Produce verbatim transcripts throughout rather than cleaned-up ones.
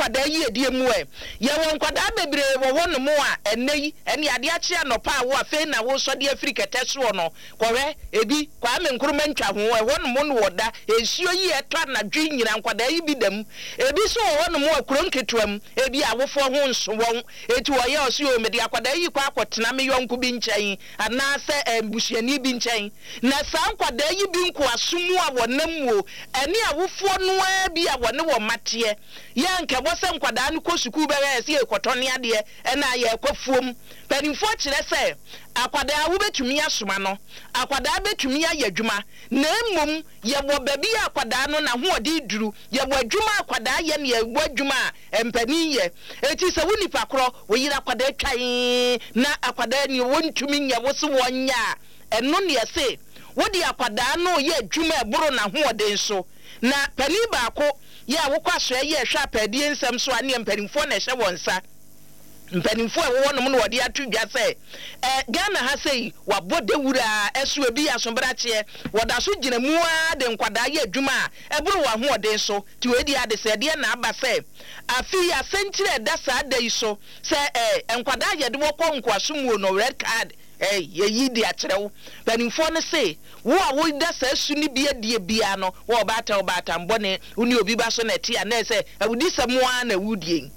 kwada yi edie mu e ye won kwada bebre wo wono mu a enei ene ade achi anopa wo afi na wo so de Africa teso no kwowe ebi kwa me nkuruma ntwa ho e wono mu no woda ensuo yi eto na dwi nyina kwada yi bi dam ebi so wono mu akuro nketwam ebi awofo ho nso won eti wo ye oso yo me de kwada yi kwa akotena me yonku bi nkyɛn ana se embusuani bi nkyɛn na sa kwada yi bi nko asomu a wonam wo ene awofo no a bi a wone wo mate ye nke bo se kwada no ko suku be we se ekotone ade ena ye kwafuom panimfo kyerɛ sɛ akwada wo betumi asoma no akwada betumi ayadwuma na mmom ye bo babi akwada no na ho odi duru ye bo adwuma akwada ye ne ye bo adwuma empani ye eti sɛ wo nipa koro wo yira akwada twan na akwada ni wontumi nya wo se wonya eno ne se wodi akwada no ye adwuma eboro na ho odi nso na pani baako ye awokwaso ye hwa padie nsɛm so ane mpanimfo na hye wonsa mpanimfo e wo no mo wodi atudwa sɛ eh Ghana ha sei wabode wura ɛso ebi asombrache woda so gina mu a de nkwada ye adwuma eburu wa ho ode so ti wedi ade sɛ de na aba sɛ afi ya sentire da sa da yi so sɛ eh nkwada ye de wokɔ nkwaso mu no red card eh ye yi di akyerɛw mpanimfo no sei wo a wo da sa su ni bia die bia no wo ba ta wo ba ta mbone uni obi ba so na ti a na sɛ awudi samu a na wudie.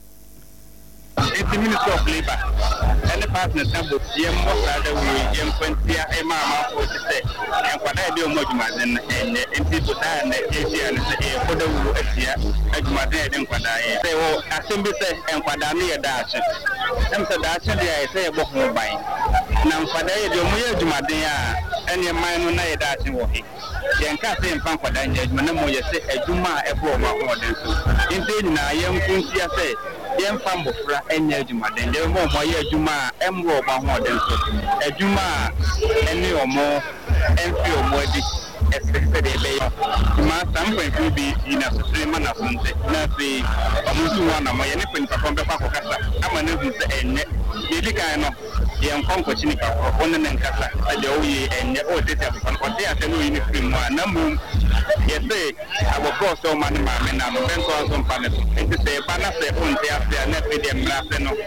It's the Minister of Labor and the partners have both Yem Mosada, Yem Quentia, Emma, what to say, and what I do much more than and people and Asia and for the Asia, as Madrid and Quadai. They will assembly and Quadami a dash. And so that's the I say a book more buying. Now, Quadai, the Muya Jumadea, and your mind on a dashing walking. Yankasi and Pankwadan, Manamo, you say a Juma, a poor more. Indeed, now, young Kunsia say. Yem fambo fra enye juma den de mo mo ye juma emro ba ho den so e juma eni omo enfi omo edi expected e be ma sampo enfi bi ina so three man asunte na fi amusu wana mo ye ne pen papa be pa ko kasa ama ne hu se enye ye di kan no ye nkonko chini pa ko ne nkasa e de o ye enye o de te pa ko de ate no yi ne fi mu na mu ye say our boss o man ma me na no ben ko so pa ne so enti se ba na se on te ase na pe de mra se no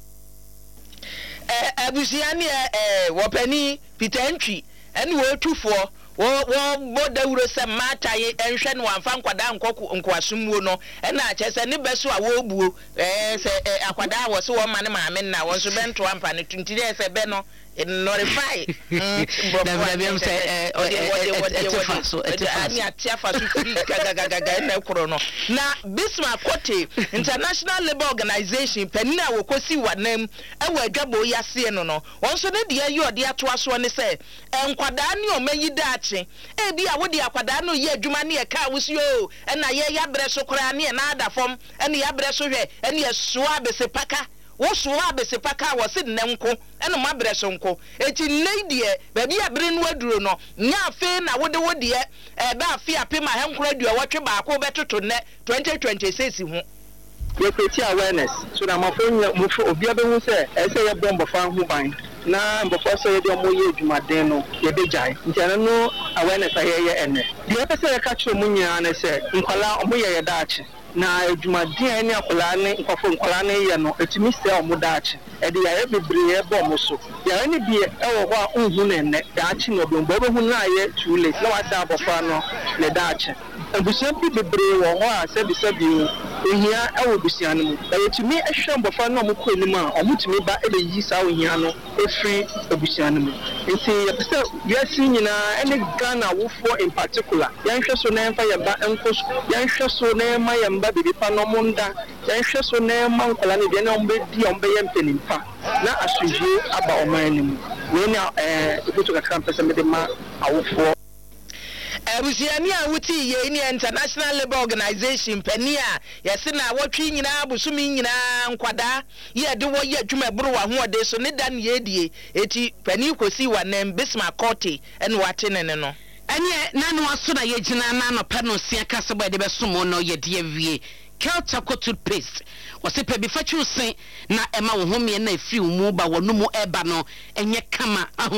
eh abusiani eh wopani Peter Ntwi ene wo tufo wo wo bodawuro se mata ye enhwe no amfa nkwada nkoko nkwasumuo no ena ache se ne beso a wo buo eh se akwada wo se wo ma ne ma me na wo so bento ampa ne tuntire se be no notify da bia say eh etifaso etifaso atiafaso free gagagaga na kuro no na Bismarck Kote International Labour Organization penina wo kosi wanam e wa adwabo yase no no wonso ne de ayi ode atoaso ne se enkwada ne o mayi daache e bi a wo de akwada no ye adwuma ne e ka wusi o e na ye ya bre so kora ne na adafom e ne ya bre so hwe e ne so abesepaka wo so abesepaka wo se nnenko e no mabre so nko eti nnedie ba bi abre no aduro no nya afi na wo de wo de e ba afi apema henkora adua wotwe ba ko betoto ne twenty twenty-six ho we create awareness so that my phone mo fo obi abehu se e se ye bombo fa ho ban na mbofo so ye de mo ye adwumaden no ye bejai ntia no awareness aye ye ene de e pese ye ka kire mo nyina na se nkwala omo ye ye daachi na adwumaden ne akwala ne nkofo nkwala ne ye no etimi se omo daachi e de ya bebre ye bo mo so ya ne bi e wo ho a unhu ne ne daachi no bo bo hu na ye too late na wa sa bofa no ne daachi abusia bi bebre wo ho a se bi se bi ohia ewo busia no mu da yetumi ehwe mbofa no mo kɔ anim a omutumi ba e yi sa ohia no efri abusia no mu nti yepese wiasi nyina ene Ghana wofo in particular yanhwe so na emfa yeba enko yanhwe so na ema yamba bibi pa no monda yanhwe so na ema nkola ne de na ombe di ombe yempenimpa na asuje aba omanim we na eh ebuto kakra mpese me de ma awofo Abusiani a wuti ye ni International Labour Organization penia yesi na wotwi nyina busumi nyina nkwada ye de wo ye adwuma buru wa ho ode so ne dan ye die eti pani kosi wa nem Bismarck Kote en wate ne ne no anye nanu aso na ye gina na no pano sia kasebo de besomo no ye de awie Kelta toothpaste wose pe bi fachu sen na ema wo homie na afiri mu ba wono mu eba no enye kama ahu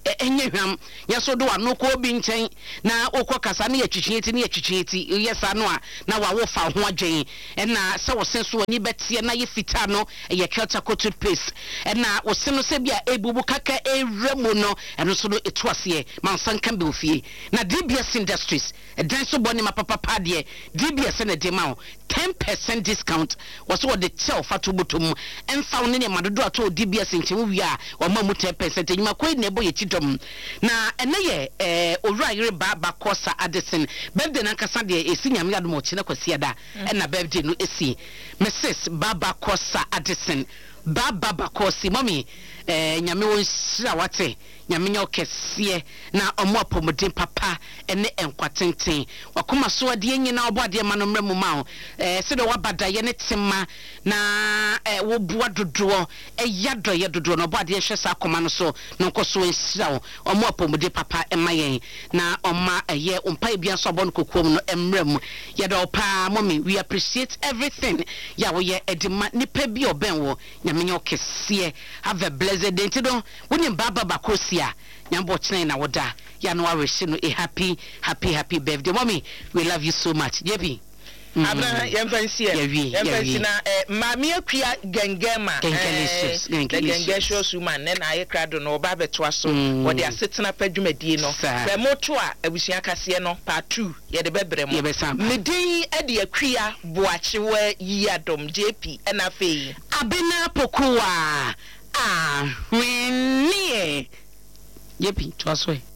enye hwam yeso do ano ko bi nchen na okọ kasa na yetwitwieti na yetwitwieti yesa no a na wa wo fa ho adwen na se wo senso ani betie na ye fita no ye Kelta Kotu paste na wo se no se bia ebubu kaka ewremu no eno so no etuase mansan kan be ofie na D B S Industries dan so boni mapapa de D B S na de ma ten percent discount was what the tell fatu butum and found in a madodo ato D B S in Chiwia or mamu ten percent in Makoi nebo ye chidom na ene eh ora yire ba ba kosa Addison birthday na kasa de esi nyame adom chi na kwasiada and na birthday no esi Missus Baba Kosa Addison Baba Bakosi mommy eh nyame won hira wate nyame nya okese na omo apomodin papa ene enkwatenten wakoma so ade nyina obo ade ma no mremu ma eh se de wabada ye ne tema na eh wo bua dodo eh yado ye dodo no obo ade hwe sa akoma no so no nkoso hira omo apomodin papa ema yen na oma eye umpa bia so obo no kokom no emremu ye do pa mommy we appreciate everything ya wo ye edima nipa bi oben wo nyame nya okese have a blessed day to when Baba Bakosia nyambo chine na woda ya no areshi no a happy happy happy birthday mommy we love you so much jebi abna yemfansi yemfansi na mami akua gengema gengema shows woman na aye krado no ba beto so wo de asetena padwumadie no se moto a abusua kase no part two ye de bebre mo medin ade akua boache wa yiadom J P na fei abena pokuwa ah, when near. Yepi, to us way.